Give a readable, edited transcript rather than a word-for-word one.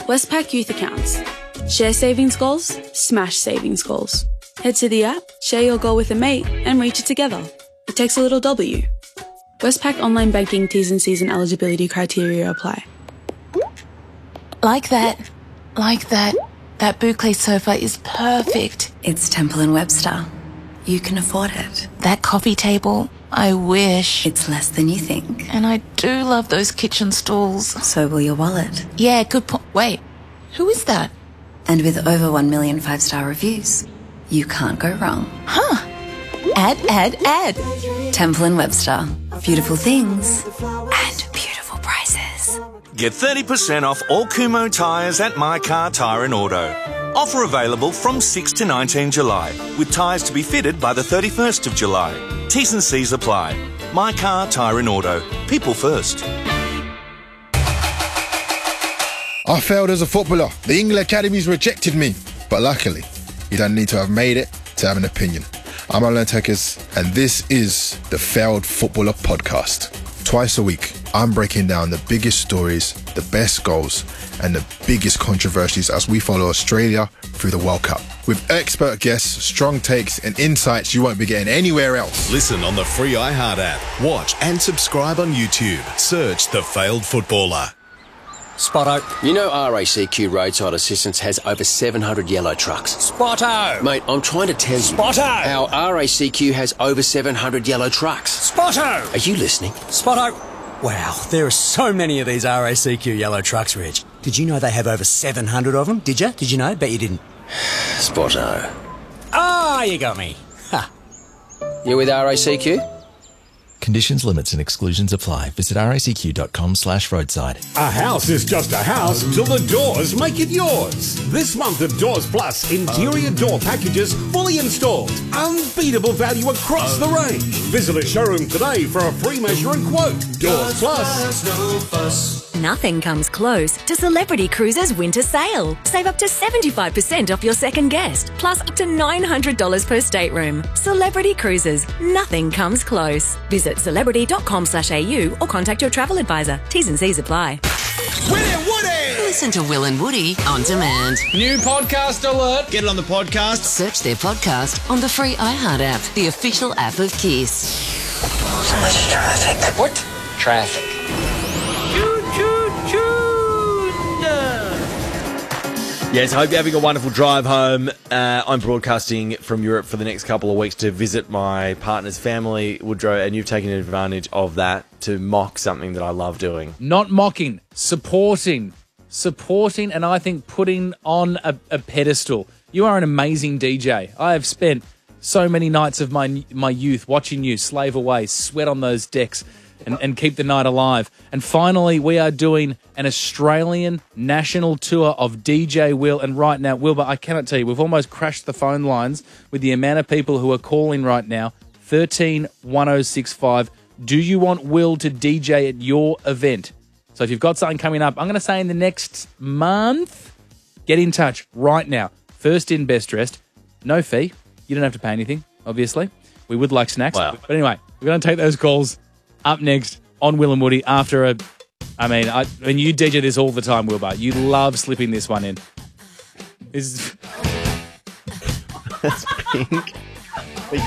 Westpac Youth Accounts. Share savings goals, smash savings goals. Head to the app, share your goal with a mate, and reach it together. It takes a little W. Westpac Online Banking T's and C's and eligibility criteria apply. Like that. That boucle sofa is perfect. It's Temple & Webster. You can afford it. That coffee table, I wish. It's less than you think. And I do love those kitchen stools. So will your wallet. Yeah, good point. Wait, who is that? And with over 1 million 5-star reviews, you can't go wrong. Huh. Add. Temple & Webster. Beautiful things and beautiful prices. Get 30% off all Kumho tyres at My Car Tyre and Auto. Offer available from 6 to 19 July, with tyres to be fitted by the 31st of July. T's and C's apply. My Car Tyre and Auto. People first. I failed as a footballer. The England Academies rejected me. But luckily, you don't need to have made it to have an opinion. I'm Alan Tekers, and this is the Failed Footballer Podcast. Twice a week, I'm breaking down the biggest stories, the best goals, and the biggest controversies as we follow Australia through the World Cup. With expert guests, strong takes, and insights you won't be getting anywhere else. Listen on the free iHeart app. Watch and subscribe on YouTube. Search The Failed Footballer. Spotto. You know RACQ Roadside Assistance has over 700 yellow trucks. Spotto. Mate, I'm trying to tell you Spotto. how RACQ has over 700 yellow trucks. Spotto. Are you listening? Spotto. Wow, there are so many of these RACQ yellow trucks, Reg. Did you know they have over 700 of them? Did you? Did you know? Bet you didn't. Spotto. Ah, you got me. Ha. You with RACQ? Conditions, limits and exclusions apply. Visit racq.com/roadside. A house is just a house till the doors make it yours. This month of Doors Plus, interior door packages fully installed. Unbeatable value across the range. Visit a showroom today for a free measure and quote. Doors Plus. Nothing comes close to Celebrity Cruises' winter sale. Save up to 75% off your second guest, plus up to $900 per stateroom. Celebrity Cruises. Nothing comes close. Visit celebrity.com/au or contact your travel advisor. T's and C's apply. Willie and Woody! Listen to Will and Woody on demand. New podcast alert. Get it on the podcast. Search their podcast on the free iHeart app, the official app of Kiss. So much traffic. What? Traffic. Yes, I hope you're having a wonderful drive home. I'm broadcasting from Europe for the next couple of weeks to visit my partner's family, Woodrow, and you've taken advantage of that to mock something that I love doing. Not mocking, supporting, and I think putting on a pedestal. You are an amazing DJ. I have spent so many nights of my youth watching you slave away, sweat on those decks, and keep the night alive. And finally, we are doing an Australian national tour of DJ Will. And right now, Wilbur, I cannot tell you, we've almost crashed the phone lines with the amount of people who are calling right now. 13 1065. Do you want Will to DJ at your event? So if you've got something coming up, I'm going to say in the next month, get in touch right now. First in, best dressed. No fee. You don't have to pay anything, obviously. We would like snacks. Wow. But anyway, we're going to take those calls up next on Will and Woody after you DJ this all the time, Wilbur. You love slipping this one in. That's pink.